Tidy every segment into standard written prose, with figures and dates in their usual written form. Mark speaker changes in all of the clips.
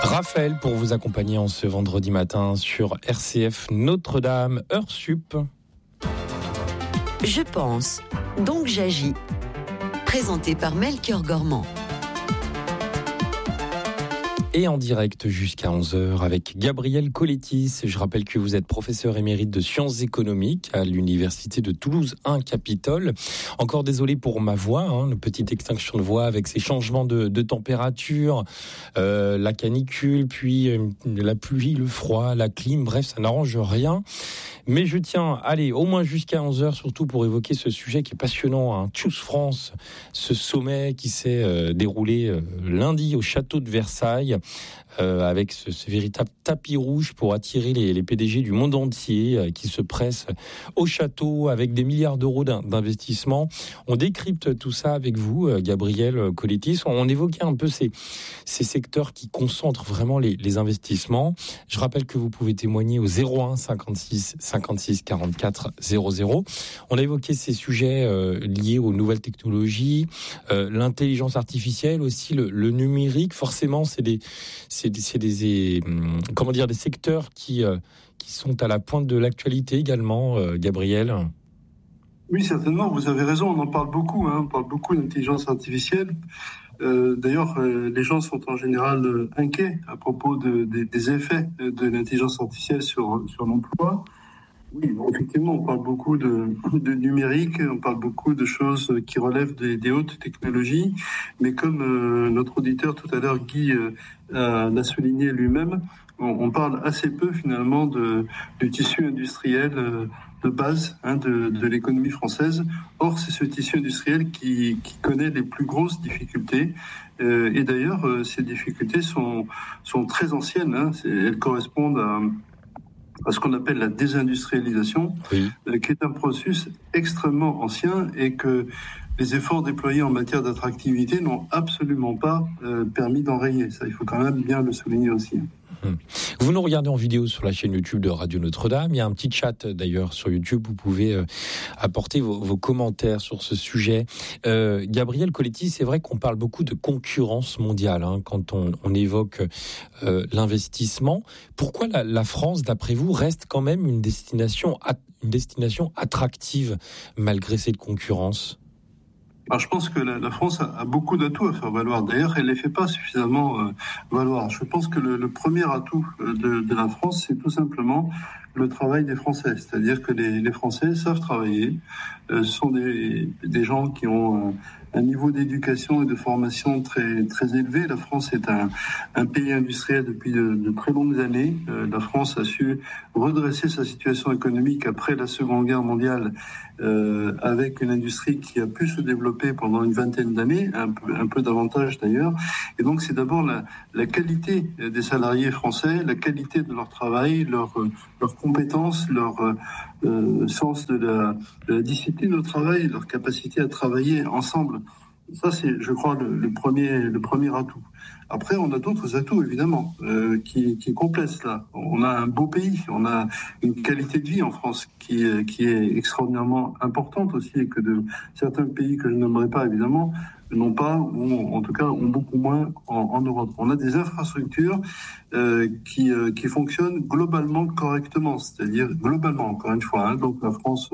Speaker 1: Raphaël pour vous accompagner en ce vendredi matin sur RCF Notre-Dame, heure sup.
Speaker 2: Je pense, donc j'agis. Présenté par Melchior Gormand.
Speaker 1: Et en direct jusqu'à 11h avec Gabriel Colettis. Je rappelle que vous êtes professeur émérite de sciences économiques à l'université de Toulouse 1 Capitole. Encore désolé pour ma voix, une petite extinction de voix avec ces changements de température, la canicule, puis la pluie, le froid, la clim, bref, ça n'arrange rien. Mais je tiens, allez, au moins jusqu'à 11h, surtout pour évoquer ce sujet qui est passionnant, Choose France, ce sommet qui s'est déroulé lundi au château de Versailles, avec ce véritable tapis rouge pour attirer les PDG du monde entier qui se pressent au château avec des milliards d'euros d'investissement. On décrypte tout ça avec vous, Gabriel Colettis. On évoquait un peu ces secteurs qui concentrent vraiment les investissements. Je rappelle que vous pouvez témoigner au 01 56 56 44 00. On a évoqué ces sujets liés aux nouvelles technologies, l'intelligence artificielle aussi, le numérique. Forcément, c'est des secteurs qui sont à la pointe de l'actualité également, Gabriel.
Speaker 3: Oui, certainement, vous avez raison, on en parle beaucoup, on parle beaucoup d'intelligence artificielle. D'ailleurs, les gens sont en général inquiets à propos des effets de l'intelligence artificielle sur l'emploi. Oui, effectivement, on parle beaucoup de numérique, on parle beaucoup de choses qui relèvent des hautes technologies, mais comme notre auditeur tout à l'heure, Guy, l'a souligné lui-même, on parle assez peu finalement du tissu industriel de base de l'économie française. Or, c'est ce tissu industriel qui connaît les plus grosses difficultés. Et d'ailleurs, ces difficultés sont très anciennes. Elles correspondent à ce qu'on appelle la désindustrialisation, oui, qui est un processus extrêmement ancien et que les efforts déployés en matière d'attractivité n'ont absolument pas permis d'enrayer. Ça, il faut quand même bien le souligner aussi.
Speaker 1: Vous nous regardez en vidéo sur la chaîne YouTube de Radio Notre-Dame. Il y a un petit chat d'ailleurs sur YouTube. Vous pouvez apporter vos commentaires sur ce sujet. Gabriel Colettis, c'est vrai qu'on parle beaucoup de concurrence mondiale quand on évoque l'investissement. Pourquoi la France, d'après vous, reste quand même une destination attractive malgré cette concurrence ?
Speaker 3: Alors, je pense que la France a beaucoup d'atouts à faire valoir. D'ailleurs, elle ne les fait pas suffisamment valoir. Je pense que le premier atout de la France, c'est tout simplement le travail des Français. C'est-à-dire que les Français savent travailler. Ce sont des gens qui ont un niveau d'éducation et de formation très, très élevé. La France est un pays industriel depuis de très longues années. La France a su redresser sa situation économique après la Seconde Guerre mondiale avec une industrie qui a pu se développer pendant une vingtaine d'années, un peu davantage d'ailleurs. Et donc c'est d'abord la qualité des salariés français, la qualité de leur travail, leur compétences, leur sens de la discipline au travail, leur capacité à travailler ensemble. Ça, c'est, je crois, le premier atout. Après, on a d'autres atouts, évidemment, qui complètent cela. On a un beau pays, on a une qualité de vie en France qui est extraordinairement importante aussi, et que certains pays que je nommerai pas, évidemment, n'ont pas, ou en tout cas ont beaucoup moins en Europe. On a des infrastructures qui fonctionnent globalement correctement, c'est-à-dire globalement, encore une fois. Donc la France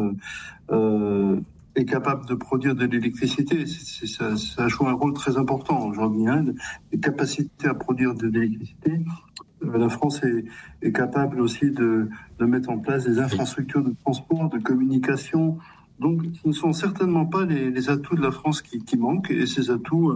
Speaker 3: est capable de produire de l'électricité. Ça joue un rôle très important aujourd'hui. Les capacités à produire de l'électricité. La France est capable aussi de mettre en place des infrastructures de transport, de communication. Donc, ce ne sont certainement pas les atouts de la France qui manquent, et ces atouts,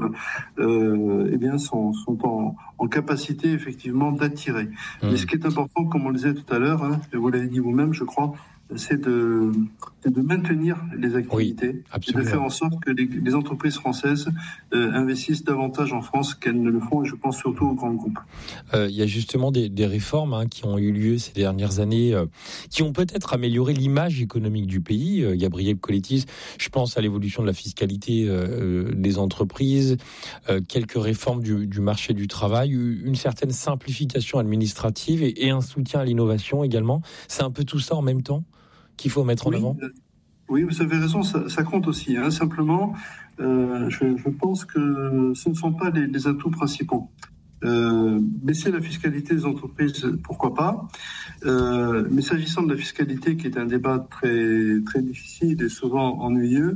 Speaker 3: sont en capacité effectivement d'attirer. Mais ce qui est important, comme on le disait tout à l'heure, et vous l'avez dit vous-même, je crois, c'est de maintenir les activités, et de faire en sorte que les entreprises françaises investissent davantage en France qu'elles ne le font, et je pense surtout aux grands groupes.
Speaker 1: Il y a justement des réformes qui ont eu lieu ces dernières années, qui ont peut-être amélioré l'image économique du pays. Gabriel Colettis, je pense à l'évolution de la fiscalité des entreprises, quelques réformes du marché du travail, une certaine simplification administrative et un soutien à l'innovation également. C'est un peu tout ça en même temps qu'il faut mettre en avant.
Speaker 3: Oui, vous avez raison, ça compte aussi. Simplement, je pense que ce ne sont pas les atouts principaux. Baisser la fiscalité des entreprises, pourquoi pas. Mais s'agissant de la fiscalité, qui est un débat très, très difficile et souvent ennuyeux,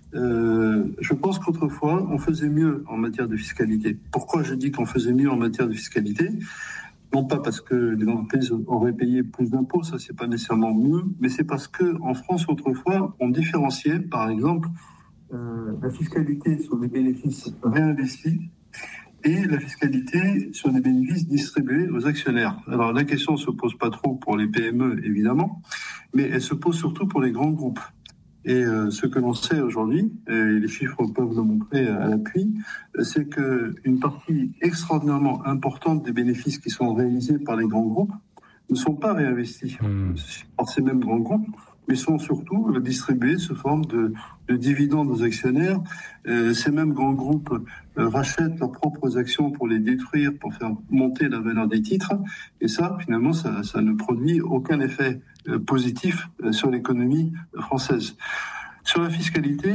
Speaker 3: je pense qu'autrefois, on faisait mieux en matière de fiscalité. Pourquoi je dis qu'on faisait mieux en matière de fiscalité ? Non pas parce que les entreprises auraient payé plus d'impôts, ça c'est pas nécessairement mieux, mais c'est parce que en France autrefois, on différenciait, par exemple, la fiscalité sur les bénéfices réinvestis et la fiscalité sur les bénéfices distribués aux actionnaires. Alors la question ne se pose pas trop pour les PME évidemment, mais elle se pose surtout pour les grands groupes. Et ce que l'on sait aujourd'hui, et les chiffres peuvent le montrer à l'appui, c'est qu'une partie extraordinairement importante des bénéfices qui sont réalisés par les grands groupes ne sont pas réinvestis par ces mêmes grands groupes, mais sont surtout distribués sous forme de dividendes aux actionnaires. Ces mêmes grands groupes rachètent leurs propres actions pour les détruire, pour faire monter la valeur des titres. Et ça, finalement, ça ne produit aucun effet positif sur l'économie française. Sur la fiscalité,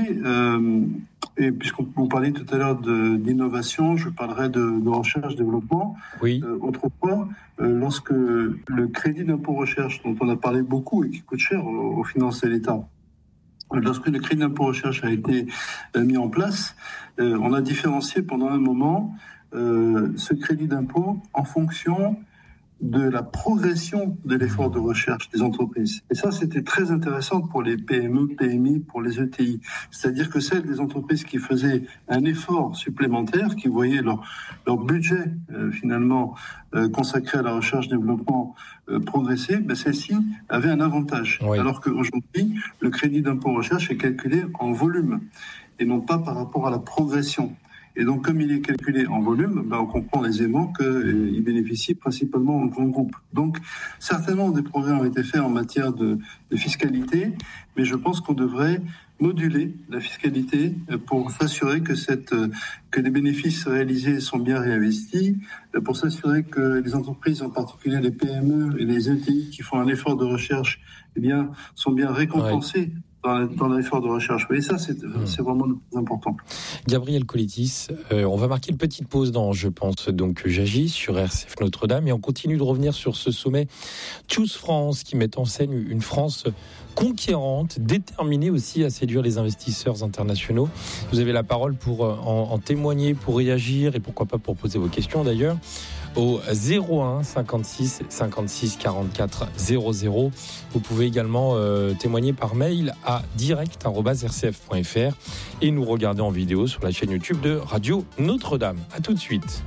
Speaker 3: et puisqu'on vous parlait tout à l'heure d'innovation, je parlerai de recherche-développement.
Speaker 1: Oui.
Speaker 3: Autrefois, lorsque le crédit d'impôt recherche, dont on a parlé beaucoup et qui coûte cher aux finances de l'État, lorsque le crédit d'impôt recherche a été mis en place, on a différencié pendant un moment ce crédit d'impôt en fonction de la progression de l'effort de recherche des entreprises. Et ça, c'était très intéressant pour les PME, PMI, pour les ETI. C'est-à-dire que celles des entreprises qui faisaient un effort supplémentaire, qui voyaient leur budget finalement consacré à la recherche-développement progresser, ben celles-ci avaient un avantage. Oui. Alors qu'aujourd'hui, le crédit d'impôt recherche est calculé en volume et non pas par rapport à la progression. Et donc, comme il est calculé en volume, on comprend aisément qu'il bénéficie principalement aux grands groupes. Donc, certainement, des progrès ont été faits en matière de fiscalité, mais je pense qu'on devrait moduler la fiscalité pour s'assurer que les bénéfices réalisés sont bien réinvestis, pour s'assurer que les entreprises, en particulier les PME et les ETI qui font un effort de recherche, sont bien récompensées. Oui. Dans l'effort de recherche. Et ça, c'est vraiment le plus important.
Speaker 1: Gabriel Collettis, on va marquer une petite pause dans, je pense, donc j'agis sur RCF Notre-Dame et on continue de revenir sur ce sommet Choose France qui met en scène une France conquérante, déterminée aussi à séduire les investisseurs internationaux. Vous avez la parole pour en témoigner, pour réagir et pourquoi pas pour poser vos questions d'ailleurs. Au 01 56 56 44 00. Vous pouvez également témoigner par mail à direct@rcf.fr et nous regarder en vidéo sur la chaîne YouTube de Radio Notre-Dame. À tout de suite.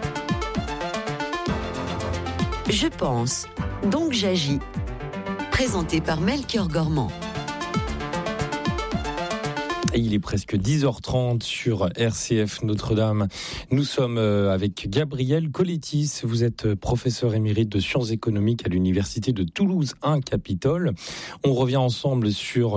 Speaker 2: Je pense, donc j'agis. Présenté par Melchior Gormand.
Speaker 1: Il est presque 10h30 sur RCF Notre-Dame. Nous sommes avec Gabriel Collettis. Vous êtes professeur émérite de sciences économiques à l'université de Toulouse 1 Capitole. On revient ensemble sur